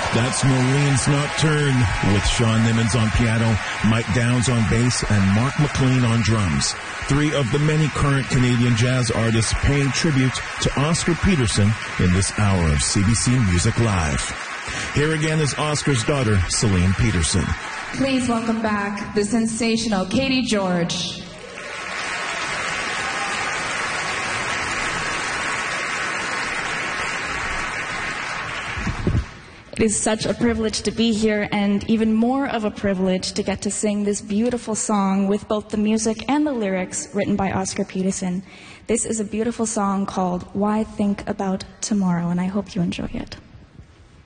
That's Noline's Nocturne with Sean Nimmons on piano, Mike Downs on bass, and Mark McLean on drums. Three of the many current Canadian jazz artists paying tribute to Oscar Peterson in this hour of CBC Music Live. Here again is Oscar's daughter, Celine Peterson. Please welcome back the sensational Katie George. It is such a privilege to be here, and even more of a privilege to get to sing this beautiful song with both the music and the lyrics written by Oscar Peterson. This is a beautiful song called Why Think About Tomorrow, and I hope you enjoy it.